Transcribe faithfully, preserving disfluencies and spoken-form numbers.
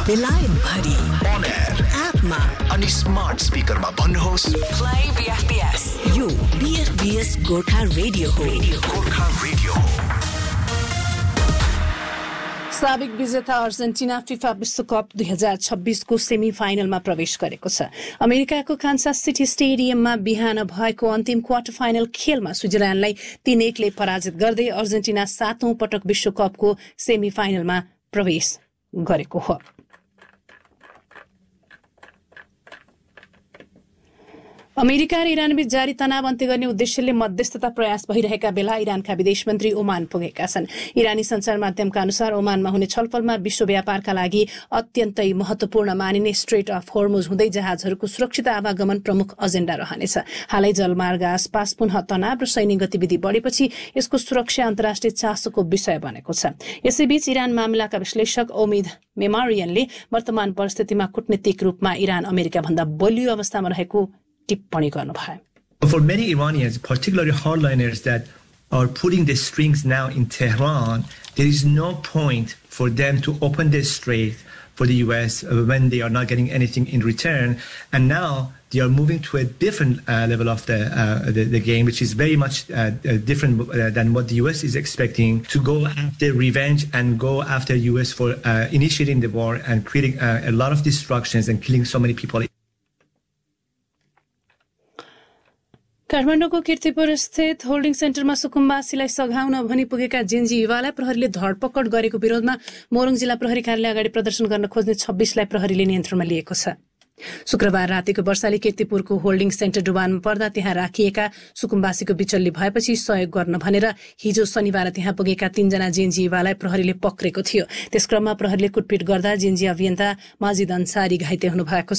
बेलायत भरि On air एपमा अनि स्मार्ट स्पिकरमा भन्नुहोस् play B F B S यो B F B S Gorkha radio हो गोर्खा रेडियो हो। साबिक विजेता अर्जेन्टिना फिफा विश्वकप दुई हजार छब्बीस को सेमी फाइनलमा प्रवेश गरेको छ। अमेरिकाको कान्सास सिटी स्टेडियममा बिहान भएको अन्तिम क्वार्टर फाइनल खेलमा स्विजरल्याण्डलाई तीन एकले पराजित गर्दै अर्जेन्टिना सातौं पटक विश्वकपको सेमी फाइनलमा प्रवेश गरेको हो। अमेरिका र इरानबीच जारी तनाव अन्त्य गर्ने उद्देश्यले मध्यस्थता प्रयास भइरहेका बेला इरानका विदेश मन्त्री ओमान पुगेका छन्। इरानी सञ्चार माध्यमका अनुसार ओमानमा हुने छलफलमा विश्व व्यापारका लागि अत्यन्तै महत्वपूर्ण मानिने स्ट्रेट अफ होर्मुज हुँदै जहाजहरूको सुरक्षित आवागमन प्रमुख एजेण्डा रहनेछ। हालै जलमार्ग आसपास पुनः तनाव र सैनिक गतिविधि बढेपछि यसको सुरक्षा अन्तर्राष्ट्रिय चासोको विषय बनेको छ। यसैबीच इरान मामिलाका विश्लेषक ओमिद मेमारियनले वर्तमान परिस्थितिमा कूटनीतिक रूपमा इरान अमेरिका भन्दा बलियो अवस्थामा रहेको टिप्पणी गर्नुभयो। For many Iranians, particularly hardliners that are pulling the strings now in Tehran, there is no point for them to open the strait for the U S when they are not getting anything in return. And now they are moving to a different uh, level of the, uh, the the game, which is very much uh, different uh, than what the U S is expecting, to go after revenge and go after U S for uh, initiating the war and creating uh, a lot of destructions and killing so many people. काठमाडौँको कीर्तिपुर स्थित holding सेन्टरमा सुकुम्बासीलाई सघाउन भनी पुगेका Gen Z युवालाई प्रहरीले धरपकड गरेको विरोधमा मोरङ जिल्ला प्रहरी कार्यालय अगाडि प्रदर्शन गर्न खोज्ने छब्बीसलाई प्रहरीले नियन्त्रणमा लिएको छ। शुक्रबार रातिको वर्षाले कीर्तिपुरको होल्डिङ सेन्टर डुबानमा पर्दा त्यहाँ राखिएका सुकुम्बासीको बिचल्ली भएपछि सहयोग गर्न भनेर हिजो शनिबार त्यहाँ पुगेका तीनजना जेन्जी युवालाई प्रहरीले पक्रेको थियो। त्यसक्रममा प्रहरीले कुटपिट गर्दा जेन्जी अभियन्ता माजिद अन्सारी घाइते हुनुभएको